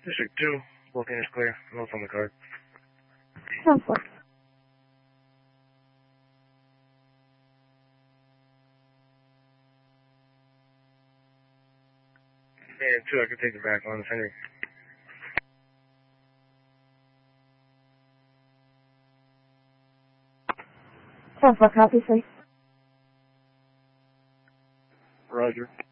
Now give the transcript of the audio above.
District 2, booking is clear. Notes on the card. 10-4. And 2, I can take the back on, Henry. 10-4, copy, sir. Roger.